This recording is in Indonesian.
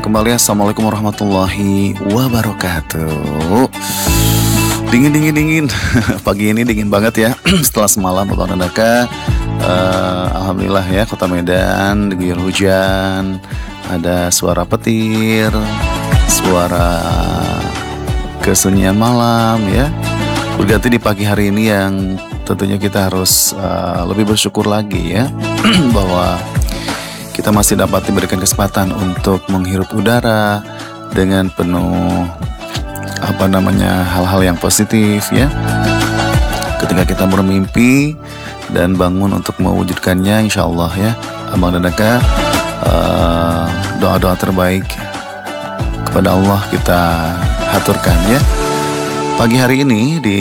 kembali. Assalamualaikum warahmatullahi wabarakatuh. Dingin. Pagi ini dingin banget ya. Setelah semalam Bapak Nandaka, alhamdulillah ya, Kota Medan diguyur hujan. Ada suara petir, suara kesunyian malam ya. Berganti di pagi hari ini yang tentunya kita harus lebih bersyukur lagi ya. Bahwa kita masih dapat diberikan kesempatan untuk menghirup udara dengan penuh hal-hal yang positif ya. Ketika kita bermimpi dan bangun untuk mewujudkannya, insya Allah ya, Abang dan Kakak, doa-doa terbaik kepada Allah kita haturkan ya. Pagi hari ini di